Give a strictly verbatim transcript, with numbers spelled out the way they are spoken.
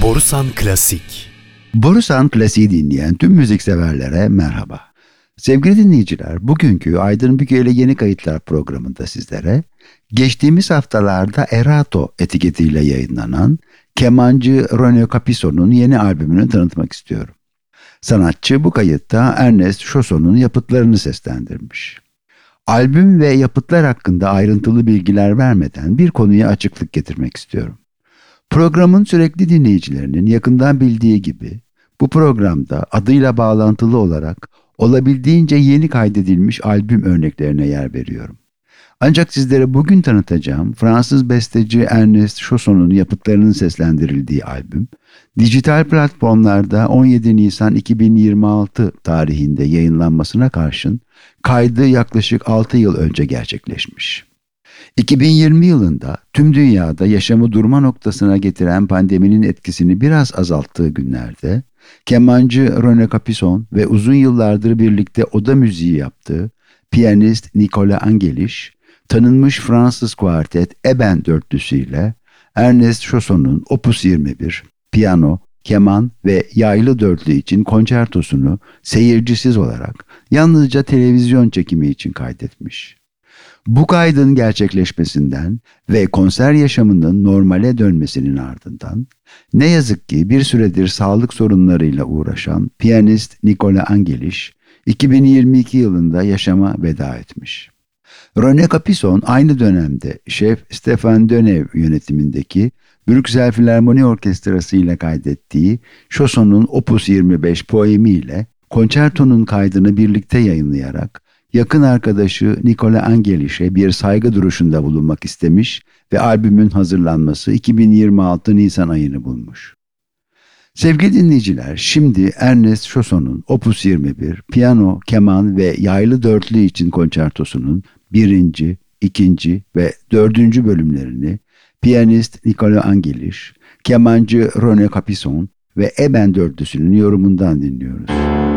Borusan Klasik. Borusan Klasik'i dinleyen tüm müzikseverlere merhaba. Sevgili dinleyiciler, bugünkü Aydın Büke ile Yeni Kayıtlar programında sizlere geçtiğimiz haftalarda Erato etiketiyle yayınlanan kemancı René Capisso'nun yeni albümünü tanıtmak istiyorum. Sanatçı bu kayıtta Ernest Chausson'un yapıtlarını seslendirmiş. Albüm ve yapıtlar hakkında ayrıntılı bilgiler vermeden bir konuya açıklık getirmek istiyorum. Programın sürekli dinleyicilerinin yakından bildiği gibi bu programda adıyla bağlantılı olarak olabildiğince yeni kaydedilmiş albüm örneklerine yer veriyorum. Ancak sizlere bugün tanıtacağım Fransız besteci Ernest Chausson'un yapıtlarının seslendirildiği albüm, dijital platformlarda on yedi Nisan iki bin yirmi altı tarihinde yayınlanmasına karşın kaydı yaklaşık altı yıl önce gerçekleşmiş. iki bin yirmi yılında tüm dünyada yaşamı durma noktasına getiren pandeminin etkisini biraz azalttığı günlerde, kemancı René Capisson ve uzun yıllardır birlikte oda müziği yaptığı piyanist Nicolas Angelis, tanınmış Fransız kuartet Eben dörtlüsüyle Ernest Chausson'un Opus yirmi bir, piyano, keman ve yaylı dörtlü için konçertosunu seyircisiz olarak yalnızca televizyon çekimi için kaydetmiş. Bu kaydın gerçekleşmesinden ve konser yaşamının normale dönmesinin ardından ne yazık ki bir süredir sağlık sorunlarıyla uğraşan piyanist Nicolas Angelis iki bin yirmi iki yılında yaşama veda etmiş. René Capisson aynı dönemde şef Stéphane Deneuve yönetimindeki Brüksel Filarmoni Orkestrası ile kaydettiği Chausson'un Opus yirmi beş poemi ile konçertonun kaydını birlikte yayınlayarak yakın arkadaşı Nicolas Angelis'e bir saygı duruşunda bulunmak istemiş ve albümün hazırlanması iki bin yirmi altı Nisan ayını bulmuş. Sevgili dinleyiciler, şimdi Ernest Chausson'un Opus yirmi bir, piyano, keman ve yaylı dörtlü için konçertosunun birinci, ikinci ve dördüncü bölümlerini piyanist Nicolas Angelis, kemancı René Capisson ve Eben dörtlüsünün yorumundan dinliyoruz.